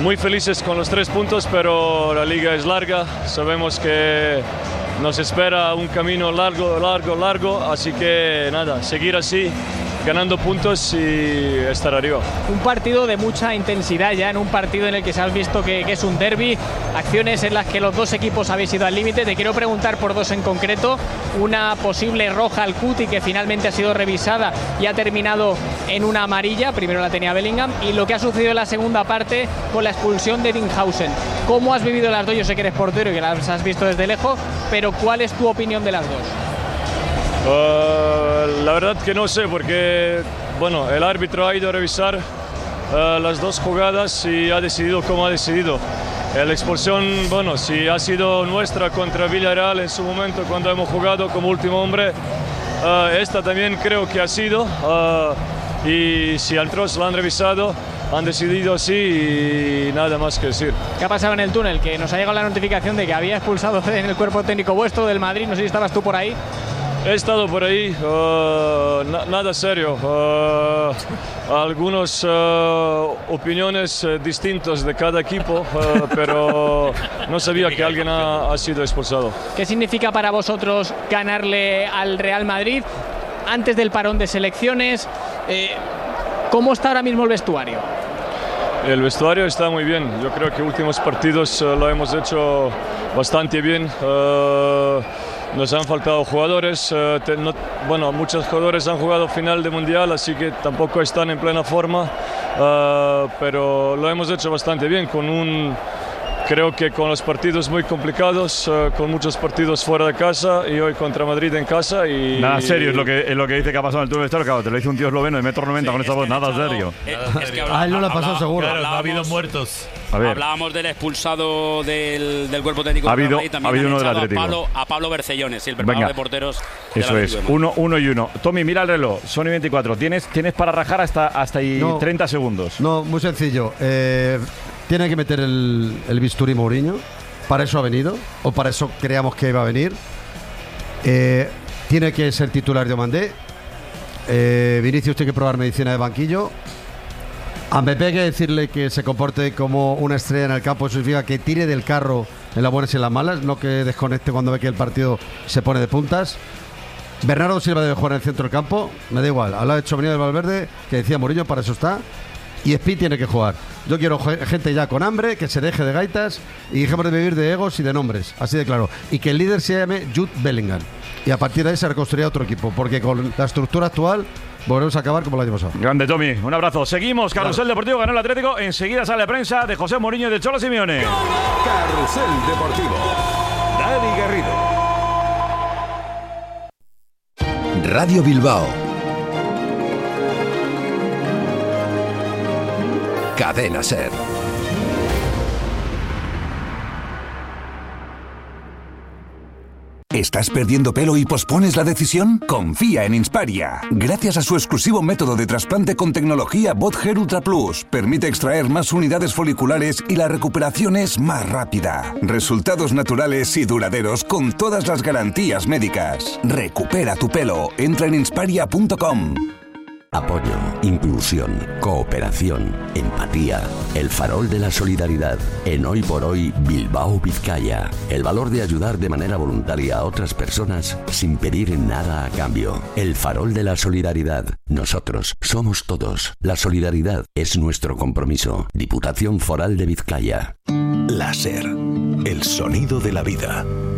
muy felices con los 3 puntos, pero la liga es larga. Sabemos que nos espera un camino largo, así que nada, seguir así, ganando puntos y estar arriba. Un partido de mucha intensidad ya, en un partido en el que se has visto que es un derbi, acciones en las que los dos equipos habéis ido al límite. Te quiero preguntar por 2 en concreto, una posible roja al Cuti que finalmente ha sido revisada y ha terminado en una amarilla, primero la tenía Bellingham, y lo que ha sucedido en la segunda parte con la expulsión de Dinghausen. ¿Cómo has vivido las dos? Yo sé que eres portero y que las has visto desde lejos, pero ¿cuál es tu opinión de las dos? La verdad que no sé, porque bueno, el árbitro ha ido a revisar las 2 jugadas y ha decidido como ha decidido. La expulsión, bueno, si ha sido nuestra contra Villarreal en su momento cuando hemos jugado como último hombre, esta también creo que ha sido, y si al Trost lo han revisado, han decidido así y nada más que decir. ¿Qué ha pasado en el túnel? Que nos ha llegado la notificación de que había expulsado en el cuerpo técnico vuestro del Madrid, no sé si estabas tú por ahí. He estado por ahí, nada serio, algunas opiniones distintas de cada equipo, pero no sabía que alguien ha sido expulsado. ¿Qué significa para vosotros ganarle al Real Madrid antes del parón de selecciones? ¿Cómo está ahora mismo el vestuario? El vestuario está muy bien, yo creo que últimos partidos lo hemos hecho bastante bien. Nos han faltado jugadores, muchos jugadores han jugado final de Mundial, así que tampoco están en plena forma, pero lo hemos hecho bastante bien, creo que con los partidos muy complicados, con muchos partidos fuera de casa y hoy contra Madrid en casa. Y nada serio, es lo que dice que ha pasado en el túnel de vestuario. Claro, te lo dice un tío esloveno de 1,90 m con esta voz, nada serio. Es que a él no le ha pasado seguro. Claro, ha habido muertos. Hablábamos del expulsado del cuerpo técnico. Ha habido también uno del Atlético. A Pablo Bercellones, el preparador de porteros. Eso es, 1 y 1. Tommy, mira el reloj, son y 24. ¿Tienes para rajar hasta ahí 30 segundos? No, muy sencillo. Tiene que meter el bisturí Mourinho. Para eso ha venido, o para eso creíamos que iba a venir. Tiene que ser titular de Omandé. Vinicius tiene que probar medicina de banquillo. A Mbappé hay que decirle que se comporte como una estrella en el campo. Eso significa que tire del carro en las buenas y en las malas, no que desconecte cuando ve que el partido se pone de puntas. Bernardo Silva debe jugar en el centro del campo. Me da igual, al lado de Tchouaméni del Valverde, que decía Mourinho, para eso está. Y Speed tiene que jugar. Yo quiero gente ya con hambre, que se deje de gaitas y dejemos de vivir de egos y de nombres, así de claro. Y que el líder se llame Jude Bellingham. Y a partir de ahí se reconstruirá otro equipo, porque con la estructura actual volvemos a acabar como el año pasado. Grande, Tommy, un abrazo. Seguimos, Carrusel Deportivo, ganó el Atlético. Enseguida sale prensa de José Mourinho y de Cholo Simeone. Carrusel Deportivo, Dani Garrido. Radio Bilbao. Cadena SER. ¿Estás perdiendo pelo y pospones la decisión? Confía en Insparia. Gracias a su exclusivo método de trasplante con tecnología Bot Hair Ultra Plus, permite extraer más unidades foliculares y la recuperación es más rápida. Resultados naturales y duraderos con todas las garantías médicas. Recupera tu pelo. Entra en insparia.com. Apoyo, inclusión, cooperación, empatía, el farol de la solidaridad. En Hoy por Hoy, Bilbao, Vizcaya. El valor de ayudar de manera voluntaria a otras personas sin pedir nada a cambio. El farol de la solidaridad. Nosotros somos todos. La solidaridad es nuestro compromiso. Diputación Foral de Vizcaya. Láser. El sonido de la vida.